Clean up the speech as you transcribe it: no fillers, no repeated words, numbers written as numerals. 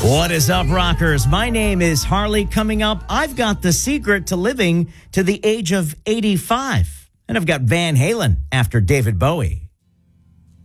What is up, rockers? My name is Harley. Coming up, I've got the secret to living to the age of 85. And I've got Van Halen after David Bowie.